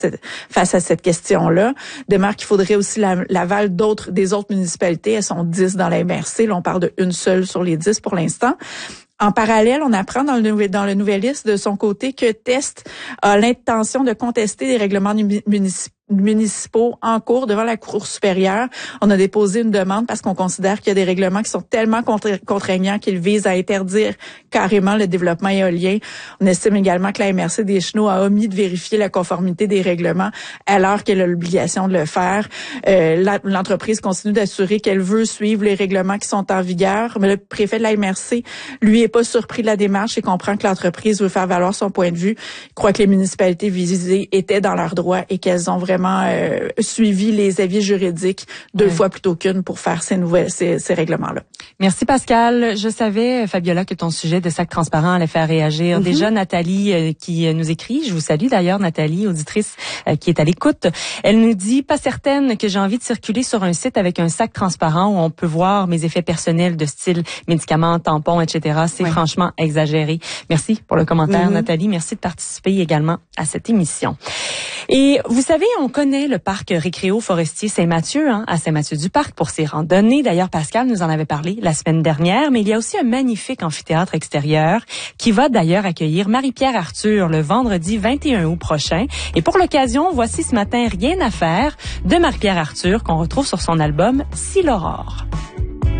face à cette question-là. Demeure qu'il faudrait aussi l'aval des autres municipalités. Elles sont 10 dans la MRC. Là, on parle de une seule sur les 10 pour l'instant. En parallèle, on apprend dans le Nouvelliste de son côté que Test a l'intention de contester les règlements municipaux en cours devant la Cour supérieure. On a déposé une demande parce qu'on considère qu'il y a des règlements qui sont tellement contraignants qu'ils visent à interdire carrément le développement éolien. On estime également que la MRC des Chenaux a omis de vérifier la conformité des règlements alors qu'elle a l'obligation de le faire. L'entreprise continue d'assurer qu'elle veut suivre les règlements qui sont en vigueur, mais le préfet de la MRC, lui, est pas surpris de la démarche et comprend que l'entreprise veut faire valoir son point de vue. Il croit que les municipalités visées étaient dans leurs droits et qu'elles ont vraiment suivi les avis juridiques 2 fois plutôt qu'une pour faire ces règlements-là. Merci Pascal. Je savais, Fabiola, que ton sujet de sac transparent allait faire réagir. Déjà, Nathalie qui nous écrit, je vous salue d'ailleurs Nathalie, auditrice qui est à l'écoute. Elle nous dit, pas certaine que j'ai envie de circuler sur un site avec un sac transparent où on peut voir mes effets personnels de style médicaments, tampons, etc. C'est franchement exagéré. Merci pour le commentaire, Nathalie. Merci de participer également à cette émission. Et vous savez, on connaît le parc récréo-forestier Saint-Mathieu, à Saint-Mathieu-du-Parc pour ses randonnées. D'ailleurs, Pascal nous en avait parlé la semaine dernière, mais il y a aussi un magnifique amphithéâtre extérieur qui va d'ailleurs accueillir Marie-Pierre Arthur le vendredi 21 août prochain. Et pour l'occasion, voici ce matin Rien à faire de Marie-Pierre Arthur qu'on retrouve sur son album Si l'aurore.